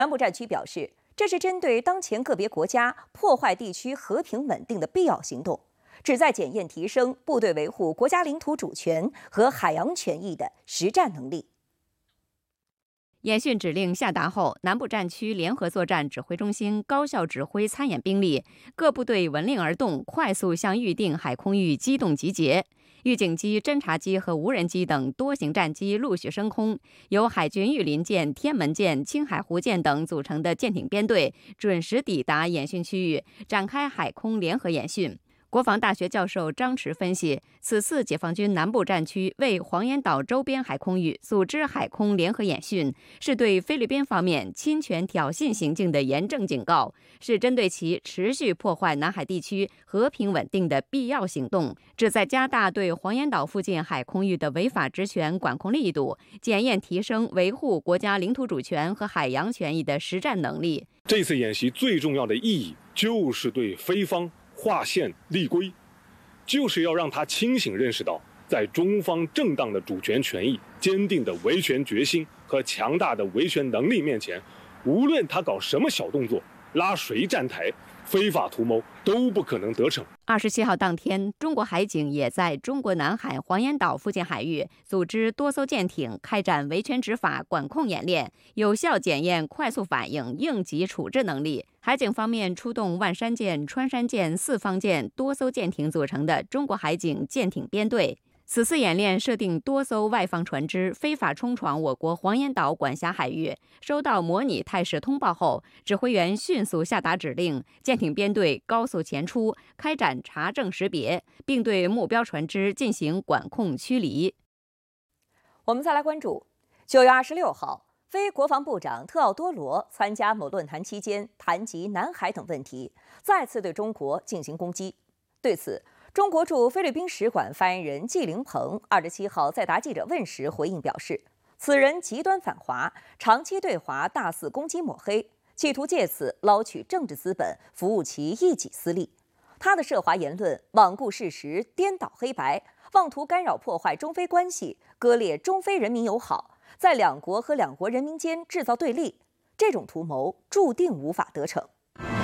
南部战区表示，这是针对当前个别国家破坏地区和平稳定的必要行动，旨在检验提升部队维护国家领土主权和海洋权益的实战能力。 演训指令下达后，南部战区联合作战指挥中心高效指挥参演兵力，各部队闻令而动，快速向预定海空域机动集结。预警机、侦察机和无人机等多型战机陆续升空，由海军御林舰、天门舰、青海湖舰等组成的舰艇编队准时抵达演训区域，展开海空联合演训。国防大学教授张驰分析，此次解放军南部战区为黄岩岛周边海空域组织海空联合演训，是对菲律宾方面侵权挑衅行径的严正警告，是针对其持续破坏南海地区和平稳定的必要行动，旨在加大对黄岩岛附近海空域的违法职权管控力度，检验提升维护国家领土主权和海洋权益的实战能力。 这次演习最重要的意义就是对菲方划线立规，就是要让他清醒认识到，在中方正当的主权权益、坚定的维权决心和强大的维权能力面前，无论他搞什么小动作，拉谁站台，非法图谋都不可能得逞。 27号当天，中国海警也在中国南海黄岩岛附近海域组织多艘舰艇开展维权执法管控演练，有效检验快速反应、应急处置能力。海警方面出动万山舰、穿山舰、四方舰多艘舰艇组成的中国海警舰艇编队。此次演练设定多艘外方船只非法冲闯我国黄岩岛管辖海域，收到模拟态势通报后，指挥员迅速下达指令，舰艇编队高速前出，开展查证识别，并对目标船只进行管控驱离。 我们再来关注9月26号，菲国防部长特奥多罗参加某论坛期间谈及南海等问题，再次对中国进行攻击。对此，中国驻菲律宾使馆发言人纪凌鹏27号在答记者问时回应表示，此人极端反华，长期对华大肆攻击抹黑，企图借此捞取政治资本，服务其一己私利。他的涉华言论罔顾事实，颠倒黑白，妄图干扰破坏中菲关系，割裂中菲人民友好，在两国和两国人民间制造对立，这种图谋注定无法得逞。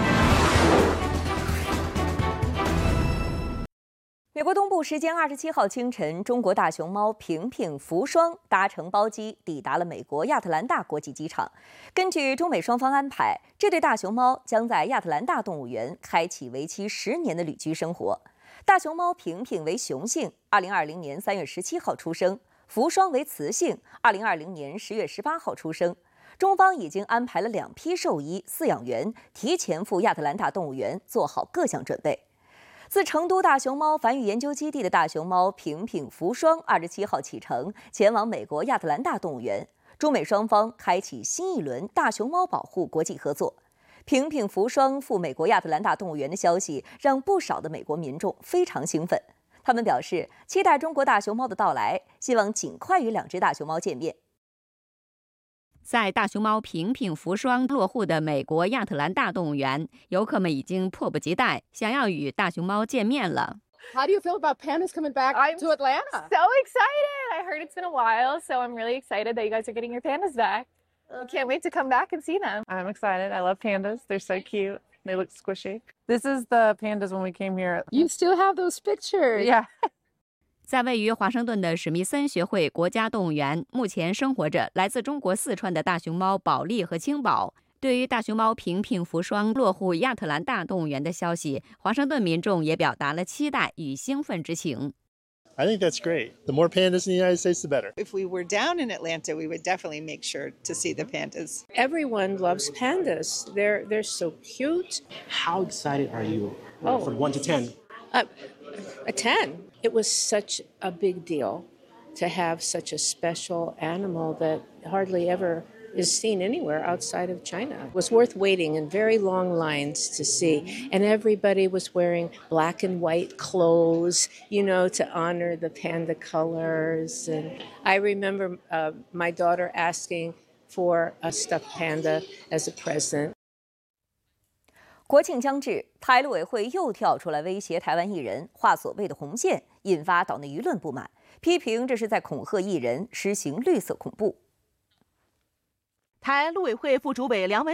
美国东部时间27号清晨，中国大熊猫平平、福双搭乘包机抵达了美国亚特兰大国际机场。根据中美双方安排，这对大熊猫将在亚特兰大动物园开启为期10年的旅居生活。大熊猫平平为雄性，2020年3月17号出生；福双为雌性，2020年10月18号出生。中方已经安排了2批兽医、饲养员提前赴亚特兰大动物园做好各项准备。自成都大熊猫繁育研究基地的大熊猫平平、福双27号启程，前往美国亚特兰大动物园。中美双方开启新一轮大熊猫保护国际合作。平平、福双赴美国亚特兰大动物园的消息，让不少的美国民众非常兴奋。他们表示期待中国大熊猫的到来，希望尽快与2只大熊猫见面。 在大熊猫平平、福双落户的美国亚特兰大动物园，游客们已经迫不及待，想要与大熊猫见面了。 How do you feel about pandas coming back to Atlanta? So excited! I heard it's been a while, so I'm really excited that you guys are getting your pandas back. I can't wait to come back and see them. I'm excited. I love pandas. They're so cute. They look squishy. This is the pandas when we came here. You still have those pictures? Yeah. 在位于华盛顿的史密森学会国家动物园，目前生活着来自中国四川的大熊猫宝莉和青宝。对于大熊猫平平、福双落户亚特兰大动物园的消息，华盛顿民众也表达了期待与兴奋之情。 I think that's great. The more pandas in the United States, the better. If we were down in Atlanta, we would definitely make sure to see the pandas. Everyone loves pandas. They're so cute. How excited are you from 1 to 10? A 10. It was such a big deal to have such a special animal that hardly ever is seen anywhere outside of China. It was worth waiting in very long lines to see. And everybody was wearing black and white clothes, to honor the panda colors. And I remember my daughter asking for a stuffed panda as a present. 国庆将至，台陆委会又跳出来威胁台湾艺人，画所谓的红线，引发岛内舆论不满，批评这是在恐吓艺人，实行绿色恐怖。 台陆委会副主委梁文